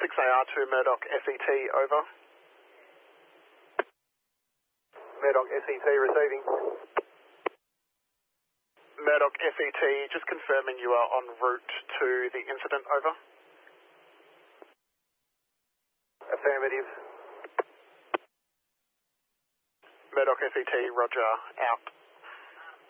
6AR to Murdoch SET, over. Murdoch SET receiving. Murdoch SET, just confirming you are en route to the incident, over. Affirmative. Murdoch SET, roger, out.